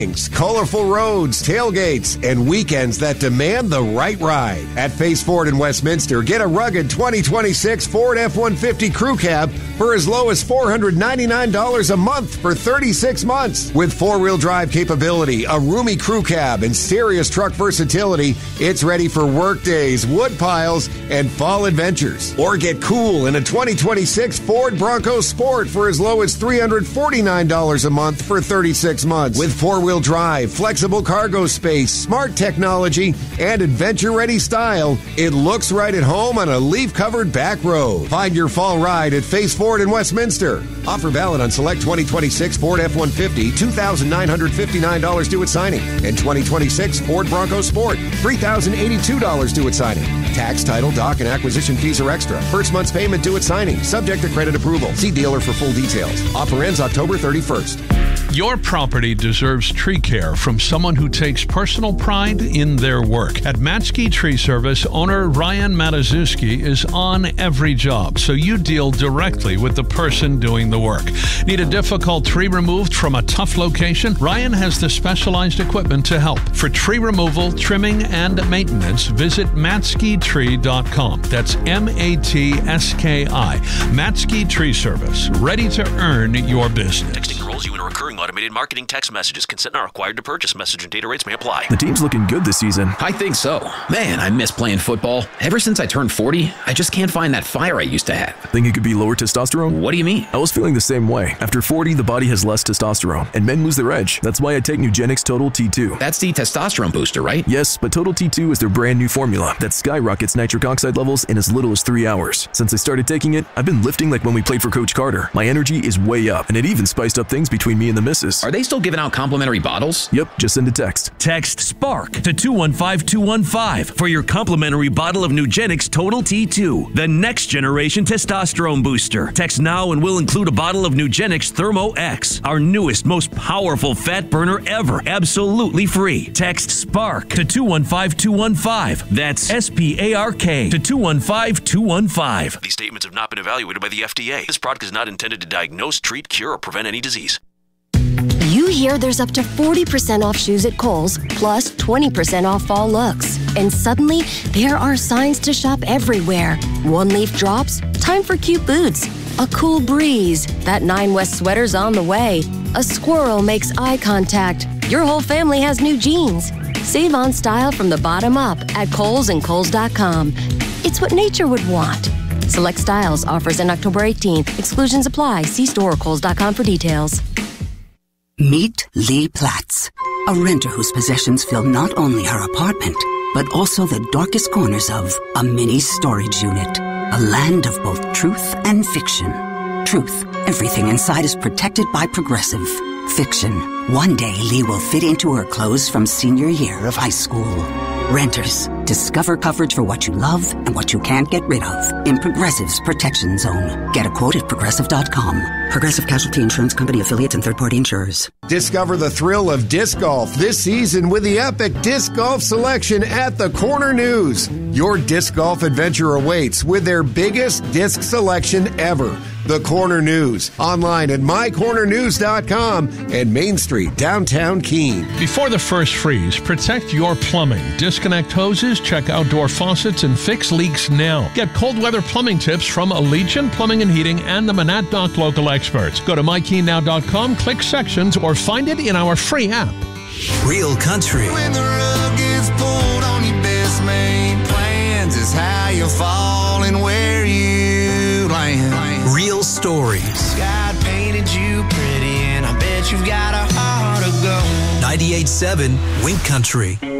Colorful roads, tailgates, and weekends that demand the right ride. At Face Ford in Westminster, get a rugged 2026 Ford F-150 Crew Cab for as low as $499 a month for 36 months. With four-wheel drive capability, a roomy crew cab, and serious truck versatility, it's ready for work days, wood piles, and fall adventures. Or get cool in a 2026 Ford Bronco Sport for as low as $349 a month for 36 months. With four-wheel drive, flexible cargo space, smart technology, and adventure-ready style, it looks right at home on a leaf-covered back road. Find your fall ride at Face Ford in Westminster. Offer valid on select 2026 Ford F-150, $2,959 due at signing, and 2026 Ford Bronco Sport, $3,082 due at signing. Tax, title, dock, and acquisition fees are extra. First month's payment due at signing, subject to credit approval. See dealer for full details. Offer ends October 31st. Your property deserves tree care from someone who takes personal pride in their work. At Matsky Tree Service, owner Ryan Matazuski is on every job, so you deal directly with the person doing the work. Need a difficult tree removed from a tough location? Ryan has the specialized equipment to help. For tree removal, trimming, and maintenance, visit matskytree.com. That's MATSKI. Matsky Tree Service, ready to earn your business. Texting enrolls you in a recurring automated marketing text messages. Consent not required to purchase. Message and data rates may apply. The team's looking good this season. I think so. Man, I miss playing football. Ever since I turned 40, I just can't find that fire I used to have. Think it could be lower testosterone? What do you mean? I was feeling the same way. After 40, the body has less testosterone, and men lose their edge. That's why I take Nugenix Total T2. That's the testosterone booster, right? Yes, but Total T2 is their brand new formula that skyrockets nitric oxide levels in as little as 3 hours. Since I started taking it, I've been lifting like when we played for Coach Carter. My energy is way up, and it even spiced up things between me and the missus. Are they still giving out complimentary bottles? Yep, just send a text. Text SPARK to 215215 for your complimentary bottle of Nugenix Total T2, the next generation testosterone booster. Text now and we'll include a bottle of Nugenix Thermo X, our newest, most powerful fat burner ever, absolutely free. Text SPARK to 215215. That's SPARK to 215215. These statements have not been evaluated by the FDA. This product is not intended to diagnose, treat, cure, or prevent any disease. You hear there's up to 40% off shoes at Kohl's, plus 20% off fall looks. And suddenly, there are signs to shop everywhere. One leaf drops, time for cute boots. A cool breeze, that 9 West sweater's on the way. A squirrel makes eye contact. Your whole family has new jeans. Save on style from the bottom up at Kohl's and Kohls.com. It's what nature would want. Select styles, offers in October 18th. Exclusions apply. See store or Kohls.com for details. Meet Lee Platts, a renter whose possessions fill not only her apartment, but also the darkest corners of a mini storage unit. A land of both truth and fiction. Truth, everything inside is protected by Progressive. Fiction, one day Lee will fit into her clothes from senior year of high school. Renters, discover coverage for what you love and what you can't get rid of in Progressive's Protection Zone. Get a quote at Progressive.com. Progressive Casualty Insurance Company affiliates and third-party insurers. Discover the thrill of disc golf this season with the epic disc golf selection at the Corner News. Your disc golf adventure awaits with their biggest disc selection ever. The Corner News, online at mycornernews.com and Main Street, downtown Keene. Before the first freeze, protect your plumbing. Disconnect hoses, check outdoor faucets, and fix leaks now. Get cold weather plumbing tips from Allegiant Plumbing and Heating and the Monadnock local experts. Go to mykeennow.com, click sections, or find it in our free app. Real country. When the rug is pulled on your best made plans is how you fall and where you land. Real stories. God painted you pretty and I bet you've got a heart of gold. 98.7 Wink Country.